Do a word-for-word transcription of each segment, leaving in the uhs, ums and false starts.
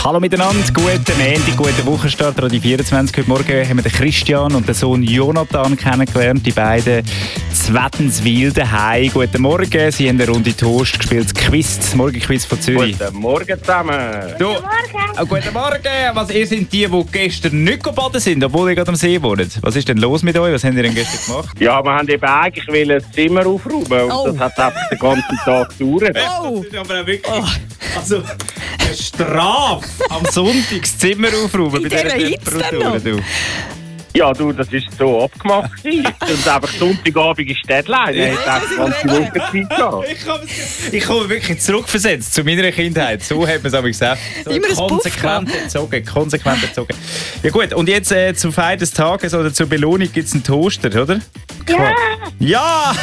Hallo miteinander, guten Montag, guten Wochenstart, Radio vierundzwanzig. Heute Morgen haben wir den Christian und den Sohn Jonathan kennengelernt, die beiden zu Wädenswil daheim. Guten Morgen, sie haben eine Runde Toast gespielt, das Quiz, das Morgenquiz von Zürich. Guten Morgen zusammen. Du, guten Morgen. Oh, guten Morgen. Was, ihr seid die, die gestern nicht baden sind, obwohl ihr gerade am See wohnt. Was ist denn los mit euch? Was habt ihr denn gestern gemacht? Ja, wir haben eben eigentlich das Zimmer aufräumen und Oh. das hat einfach den ganzen Tag gedauert. Oh. Das ist aber auch wirklich... Also, eine Strafe am Sonntag das Zimmer aufräumen bei In dieser dieser Hitze dann Temperatur. noch. Du. Ja, du, das ist so abgemacht gewesen. Und einfach Sonntagabend ist Deadline. Er hat einfach ganze Woche Zeit gehabt. Ich komme, ich komme wirklich zurückversetzt zu meiner Kindheit. So hat man es aber gesagt. So Immer ein Puff konsequent erzogen, konsequent erzogen. Ja gut, und jetzt äh, zur Feier des Tages oder zur Belohnung gibt es einen Toaster, oder? Ja! Ja!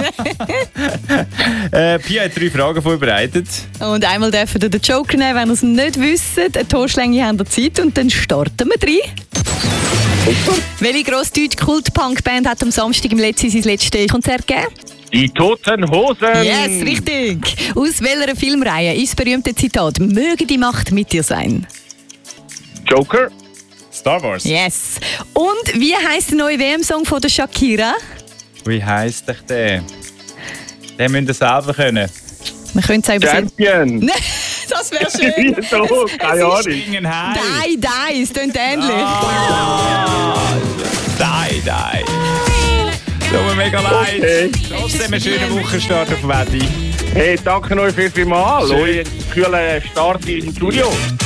äh, Pia hat drei Fragen vorbereitet. Und einmal dürfen ihr den Joker nehmen, wenn ihr es nicht wisst. Eine Toaslänge haben ihr Zeit und dann starten wir rein. Welche grossdeutsche Kult-Punk-Band hat am Samstag im Letzten sein letztes Konzert gegeben? Die Toten Hosen. Yes, richtig. Aus welcher Filmreihe ist das berühmte Zitat «Möge die Macht mit dir sein»? Joker. Star Wars. Yes. Und wie heisst der neue W M-Song von der Shakira? Wie heisst dich der? Den müsst ihr selber können. Man könnte es auch übersetzen. Champion. Nein, das wäre schön. Wieso? Keine Ahnung. Springen heim. Die, die, es klingt ähnlich. Die, die. Tut mir mega leid. Okay. Trotzdem einen schönen Wochenstart auf Wedi. Hey, danke euch viel, viel mal. Schön. Euer cooler Start im Studio.